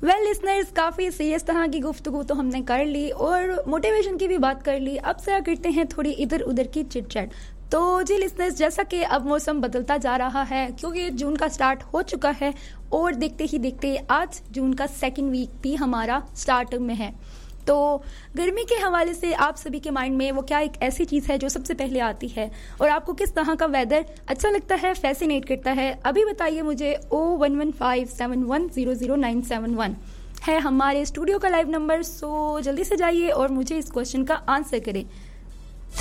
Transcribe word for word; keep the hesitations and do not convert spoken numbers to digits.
Well listeners, काफ़ी serious तरह की गुफ्तगू तो हमने कर ली और मोटिवेशन की भी बात कर ली। अब से करते हैं थोड़ी इधर उधर की चिट चैट। तो जी लिसनर्स, जैसा कि अब मौसम बदलता जा रहा है क्योंकि जून का स्टार्ट हो चुका है और देखते ही देखते आज जून का सेकंड वीक भी हमारा स्टार्ट में है। तो गर्मी के हवाले से आप सभी के माइंड में वो क्या एक ऐसी चीज़ है जो सबसे पहले आती है और आपको किस तरह का वेदर अच्छा लगता है, फैसिनेट करता है? अभी बताइए मुझे। ओ one one five seven one zero zero nine seven one है हमारे स्टूडियो का लाइव नंबर। सो जल्दी से जाइए और मुझे इस क्वेश्चन का आंसर करें।